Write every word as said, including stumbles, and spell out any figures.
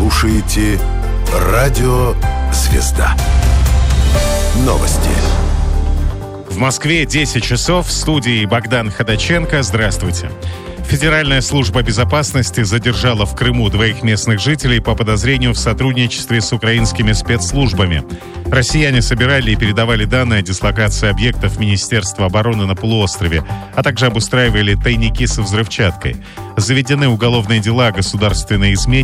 слушаете Радио Звезда. Новости. В Москве десять часов. В студии Богдан Ходаченко. Здравствуйте. Федеральная служба безопасности задержала в Крыму двоих местных жителей по подозрению в сотрудничестве с украинскими спецслужбами. Россияне собирали и передавали данные о дислокации объектов Министерства обороны на полуострове, а также обустраивали тайники со взрывчаткой. Заведены уголовные дела о государственной измене